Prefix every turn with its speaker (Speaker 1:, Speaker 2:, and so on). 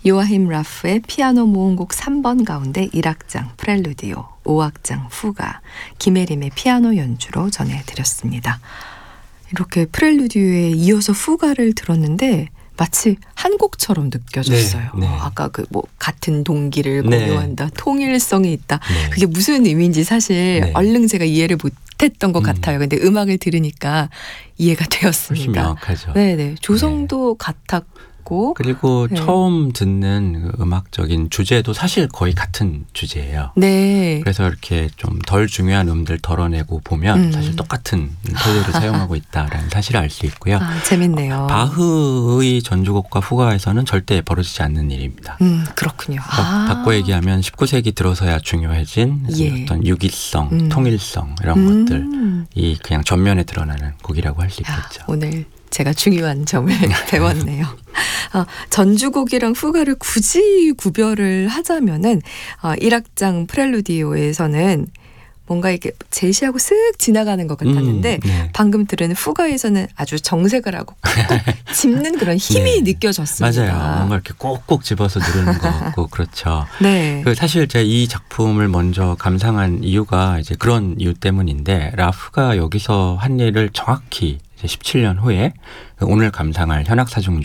Speaker 1: 요아힘 라프의 피아노 모음곡 3번 가운데 1악장 프렐루디오, 5악장 후가, 김혜림의 피아노 연주로 전해드렸습니다. 이렇게 프렐루디오에 이어서 후가를 들었는데 마치 한 곡처럼 느껴졌어요.
Speaker 2: 네.
Speaker 1: 아까 그 뭐 같은 동기를
Speaker 2: 네.
Speaker 1: 공유한다, 통일성이 있다.
Speaker 2: 네.
Speaker 1: 그게 무슨 의미인지 사실
Speaker 2: 네.
Speaker 1: 얼른 제가 이해를 못했던 것 같아요. 근데 음악을 들으니까 이해가
Speaker 2: 훨씬
Speaker 1: 되었습니다.
Speaker 2: 명확하죠.
Speaker 1: 네네, 조성도 같았고.
Speaker 2: 그리고
Speaker 1: 네.
Speaker 2: 처음 듣는 그 음악적인 주제도 사실 거의 같은 주제예요.
Speaker 1: 네.
Speaker 2: 그래서 이렇게 좀 덜 중요한 음들 덜어내고 보면 사실 똑같은 소리를 사용하고 있다라는 사실을 알 수 있고요.
Speaker 1: 재밌네요.
Speaker 2: 바흐의 전주곡과 후가에서는 절대 벌어지지 않는 일입니다.
Speaker 1: 그렇군요.
Speaker 2: 바꿔 얘기하면 19세기 들어서야 중요해진
Speaker 1: 예.
Speaker 2: 어떤 유기성, 통일성 이런 것들이 그냥 전면에 드러나는 곡이라고 할 수 있겠죠.
Speaker 1: 오늘 제가 중요한 점을 배웠네요. 전주곡이랑 후가를 굳이 구별을 하자면은 1악장 프렐루디오에서는 뭔가 이렇게 제시하고 쓱 지나가는 것 같았는데
Speaker 2: 네.
Speaker 1: 방금 들은 후가에서는 아주 정색을 하고 꾹꾹 짚는 그런 힘이
Speaker 2: 네.
Speaker 1: 느껴졌습니다.
Speaker 2: 맞아요. 뭔가 이렇게 꼭꼭 집어서 누르는 것 같고 그렇죠.
Speaker 1: 네.
Speaker 2: 사실 제가 이 작품을 먼저 감상한 이유가 이제 그런 이유 때문인데 라프가 여기서 한 일을 정확히 이제 17년 후에 오늘 감상할 현악사중